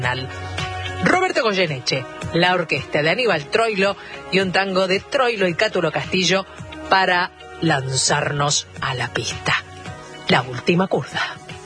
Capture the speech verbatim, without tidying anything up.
Roberto Goyeneche, la orquesta de Aníbal Troilo y un tango de Troilo y Cátulo Castillo para lanzarnos a la pista. La última curda.